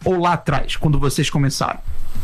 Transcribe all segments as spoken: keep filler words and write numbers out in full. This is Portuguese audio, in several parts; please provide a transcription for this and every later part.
Ou lá atrás, quando vocês começaram?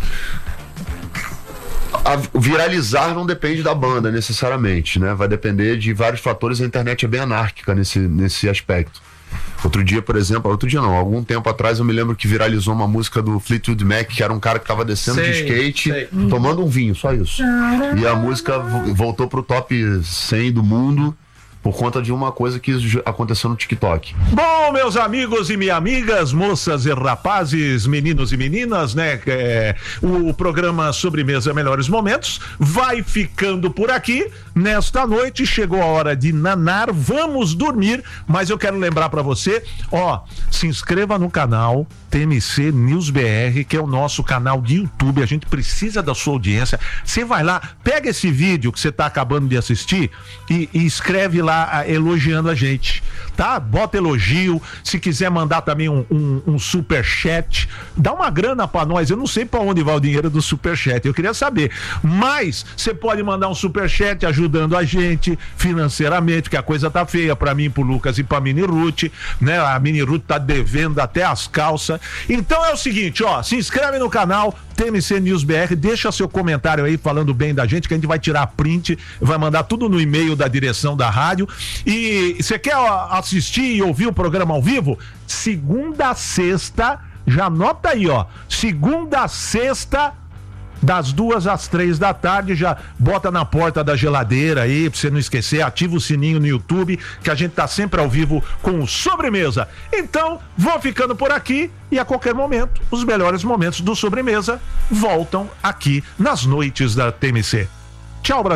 A viralizar não depende da banda necessariamente, né? Vai depender de vários fatores. A internet é bem anárquica nesse, nesse aspecto. Outro dia, por exemplo, outro dia não, algum tempo atrás eu me lembro que viralizou uma música do Fleetwood Mac, que era um cara que tava descendo sei, de skate, sei. tomando um vinho, só isso. E a música voltou pro top cem do mundo por conta de uma coisa que aconteceu no TikTok. Bom, meus amigos e minhas amigas, moças e rapazes, meninos e meninas, né? É, o programa Sobremesa Melhores Momentos vai ficando por aqui. Nesta noite chegou a hora de nanar, vamos dormir, mas eu quero lembrar pra você, ó, se inscreva no canal T M C News B R, que é o nosso canal de YouTube, a gente precisa da sua audiência. Você vai lá, pega esse vídeo que você tá acabando de assistir e, e escreve lá elogiando a gente, tá? Bota elogio, se quiser mandar também um, um, um superchat, dá uma grana pra nós, eu não sei pra onde vai o dinheiro do superchat, eu queria saber, mas você pode mandar um superchat ajudando a gente financeiramente, porque a coisa tá feia pra mim, pro Lucas e pra Mini Ruth, né? A Mini Ruth tá devendo até as calças. Então é o seguinte, ó, se inscreve no canal T M C News B R, deixa seu comentário aí falando bem da gente, que a gente vai tirar print, vai mandar tudo no e-mail da direção da rádio. E você quer ó, assistir e ouvir o programa ao vivo? Segunda a sexta, já anota aí, ó, segunda a sexta, das duas às três da tarde, já bota na porta da geladeira aí, pra você não esquecer, ativa o sininho no YouTube, que a gente tá sempre ao vivo com Sobremesa. Então, vou ficando por aqui e a qualquer momento, os melhores momentos do Sobremesa voltam aqui nas noites da T M C. Tchau, Brasil.